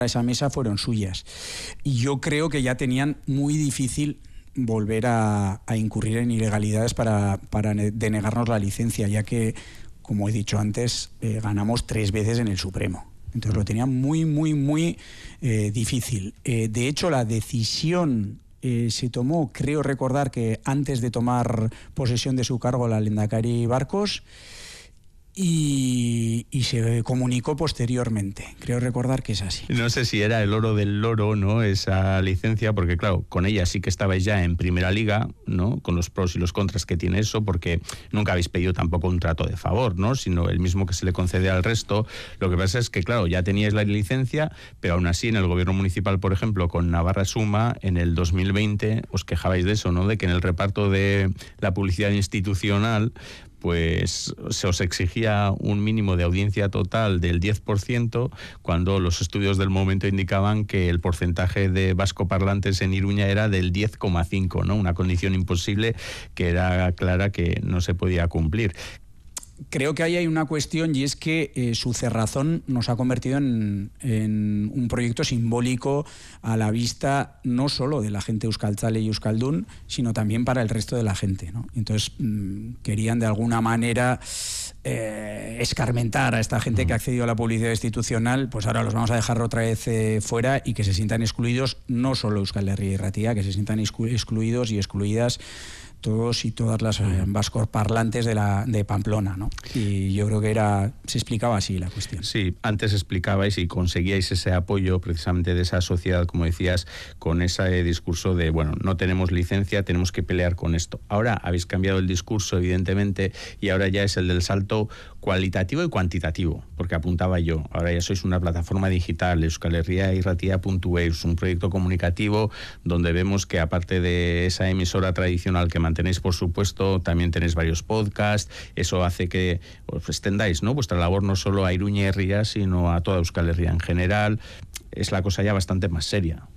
esa mesa fueron suyas. Y yo creo que ya tenían muy difícil volver a incurrir en ilegalidades para denegarnos la licencia, ya que, como he dicho antes, ganamos 3 veces en el Supremo. Entonces lo tenían muy, muy, muy difícil. De hecho, la decisión se tomó, creo recordar que antes de tomar posesión de su cargo la Lehendakari Barcos, y se comunicó posteriormente. Creo recordar que es así. No sé si era el oro del loro, ¿no?, esa licencia, porque claro, con ella sí que estabais ya en Primera Liga, ¿no?, con los pros y los contras que tiene eso, porque nunca habéis pedido tampoco un trato de favor, ¿no?, sino el mismo que se le concede al resto. Lo que pasa es que, claro, ya teníais la licencia, pero aún así en el gobierno municipal, por ejemplo, con Navarra Suma, en el 2020 os quejabais de eso, ¿no?, de que en el reparto de la publicidad institucional pues se os exigía un mínimo de audiencia total del 10%, cuando los estudios del momento indicaban que el porcentaje de vascoparlantes en Iruña era del 10,5%, ¿no? Una condición imposible que era clara que no se podía cumplir. Creo que ahí hay una cuestión, y es que su cerrazón nos ha convertido en un proyecto simbólico a la vista no solo de la gente euskaltzale y euskaldun, sino también para el resto de la gente, ¿no? Entonces querían de alguna manera escarmentar a esta gente que ha accedido a la publicidad institucional, pues ahora los vamos a dejar otra vez fuera, y que se sientan excluidos, no solo Euskal Herria y Ratia, que se sientan excluidos y excluidas todos y todas las vascoparlantes de Pamplona, ¿no? Y yo creo que se explicaba así la cuestión. Sí, antes explicabais y conseguíais ese apoyo precisamente de esa sociedad, como decías, con ese discurso de, bueno, no tenemos licencia, tenemos que pelear con esto. Ahora habéis cambiado el discurso, evidentemente, y ahora ya es el del salto cualitativo y cuantitativo, porque apuntaba yo, ahora ya sois una plataforma digital, euskalherriairratia.eus, un proyecto comunicativo donde vemos que, aparte de esa emisora tradicional que mantenéis, por supuesto, también tenéis varios podcasts. Eso hace que os extendáis, ¿no?, vuestra labor no solo a Iruña y Herria, sino a toda Euskal Herria en general. Es la cosa ya bastante más seria.